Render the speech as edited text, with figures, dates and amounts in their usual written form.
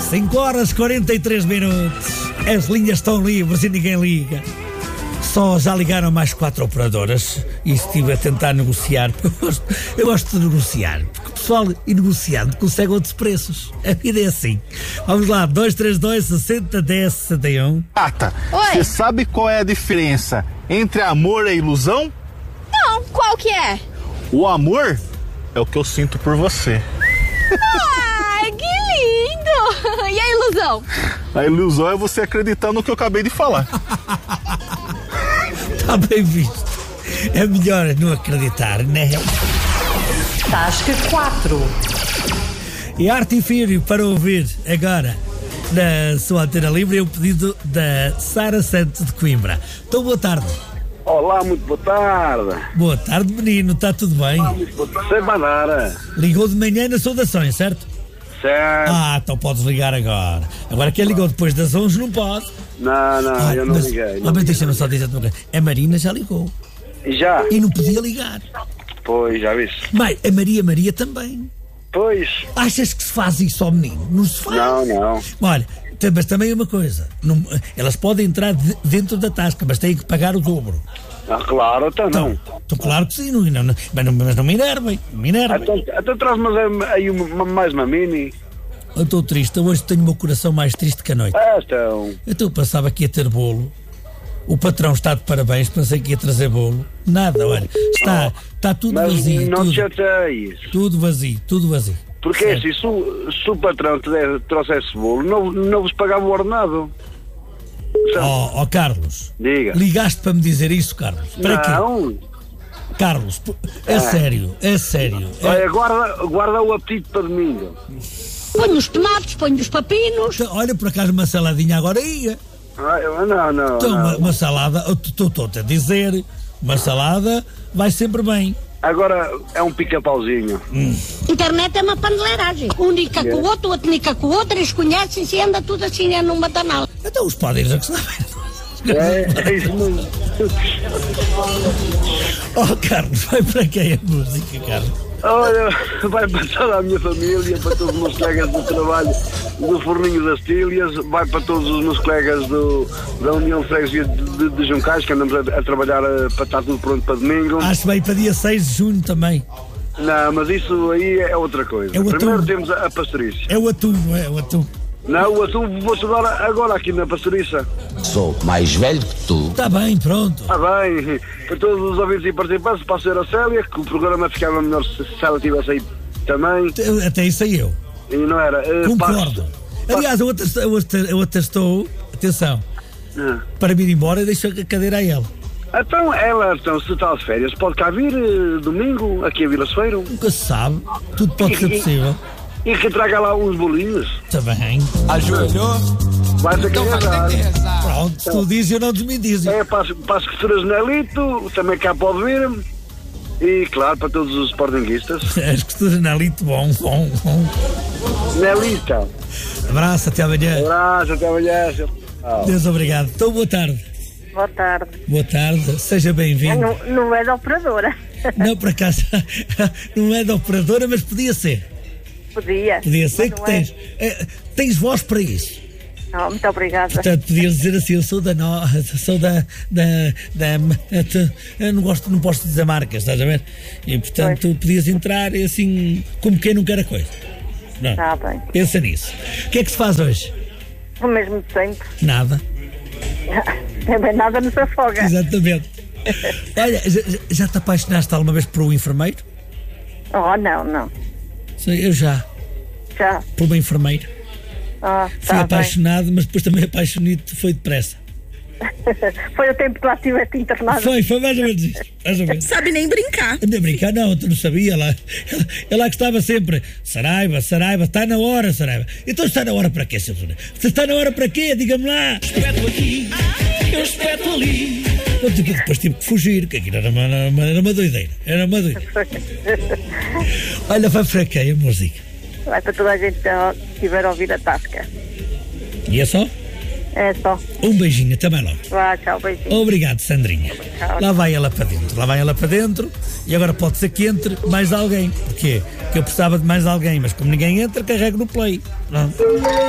5h43. As linhas estão livres e ninguém liga. Só já ligaram mais 4 operadoras e estive a tentar negociar, porque eu gosto de negociar, porque o pessoal e negociando consegue outros preços. A vida é assim. Vamos lá, 232 60 10 61. Tata, você sabe qual é a diferença entre amor e ilusão? Não, qual que é? O amor é o que eu sinto por você. Ai, que lindo! E a ilusão? A ilusão é você acreditar no que eu acabei de falar. Está bem visto. É melhor não acreditar, né? Tasca 4. E Arte e Fírio para ouvir agora na sua antena livre é o pedido da Sara Santos de Coimbra. Então, boa tarde. Olá, muito boa tarde. Boa tarde, menino, está tudo bem? Muito boa tarde. Sem banana. Ligou de manhã nas saudações, certo? Certo. Então podes ligar agora. Agora quem ligou depois das 11 não pode. Não, eu não liguei. Mas deixa-me só dizer uma coisa. A Marina já ligou. Já? E não podia ligar. Pois, já viste. Mas a Maria também. Pois. Achas que se faz isso ao menino? Não se faz. Não. Olha, mas também uma coisa. Elas podem entrar dentro da tasca, mas têm que pagar o dobro. Claro, não. Então claro que sim, mas não me enervem. Então traz-me aí mais uma mini. Eu estou triste, hoje tenho o meu coração mais triste que a noite. Então eu pensava que ia ter bolo. O patrão está de parabéns, pensei que ia trazer bolo. Nada, olha, está tudo vazio. Não te chateias. Tudo vazio. Porque assim, se o patrão trouxesse bolo, não vos pagava o ordenado. Carlos. Diga. Ligaste para me dizer isso, Carlos? Para não. Quê? Carlos, é sério. Olha, guarda o apetite para domingo. Ponho os tomates, ponho os pepinos. Olha, por acaso uma saladinha agora ia. Não. Então, uma salada, estou-te a dizer, uma salada vai sempre bem. Agora é um pica-pauzinho. Internet é uma paneleiragem. Um nica com o outro nica com o outro, eles conhecem-se e anda tudo assim numa danada. Então os padres é que sabem. É isso mesmo. Carlos, vai para quem a música, Carlos? Olha, vai para toda a minha família, para todos os meus colegas do trabalho do Forninho das Tílias, vai para todos os meus colegas da União de Freguesia de Juncais, que andamos a trabalhar para estar tudo pronto para domingo. Acho que vai para dia 6 de junho também. Não, mas isso aí é outra coisa. Primeiro temos a pastouriça. É o atum, não é? O atum. Não, o atum vou estudar agora aqui na pastouriça. Sou mais velho que tu. Está bem, pronto. Está bem. Para todos os ouvintes e participantes, para a senhora Célia, que o programa ficava melhor se ela estivesse aí também. Até isso aí eu. E não era. Concordo. Aliás, eu até estou, atenção, para vir embora e deixo a cadeira a ela. Então, se está de férias, pode cá vir domingo, aqui a Vila Feiro. Nunca se sabe. Tudo pode ser possível. E que traga lá uns bolinhos. Está bem. Ajoelhou? Vai ter que rezar. Pronto, se tu dizes, eu não desmentizo. Para as costuras Nelito, também cá pode vir. E, claro, para todos os sportinguistas. As costuras Nelito, bom. Nelita. Abraço, até amanhã. Deus obrigado. Então, boa tarde. Boa tarde. Boa tarde, seja bem-vindo. Não é da operadora. Não, por acaso, não é da operadora, mas podia ser. Podia ser que tens. Tens voz para isso. Não, muito obrigada. Portanto, podias dizer assim, eu sou da eu não posso dizer marcas, estás a ver? E portanto, tu podias entrar assim, como quem não quer a coisa. Não. Está bem. Pensa nisso. O que é que se faz hoje? O mesmo de sempre. Nada. Também nada nos afoga. Exatamente. Olha, já te apaixonaste alguma vez por um enfermeiro? Não. Eu já. Por uma enfermeira. Fui apaixonado, mas depois também apaixonado foi depressa. Foi o tempo que lá estiveste internado. Foi mais ou menos isso. Sabe nem brincar. Nem brincar, não, tu não sabia. Ela que estava sempre, Saraiva, está na hora, Saraiva. Então está na hora para quê, seu senhor? Está na hora para quê? Diga-me lá. Espeto aqui, eu espeto ali. Depois tive que fugir, que aquilo era uma doideira. Olha, vai para quem a música? Vai para toda a gente que estiver a ouvir a tasca. E é só? É só. Um beijinho, até mais logo. Tchau, beijinho. Obrigado, Sandrinha. Tchau. Lá vai ela para dentro e agora pode ser que entre mais alguém. Porquê? Porque eu precisava de mais alguém, mas como ninguém entra, carrego no play. Não.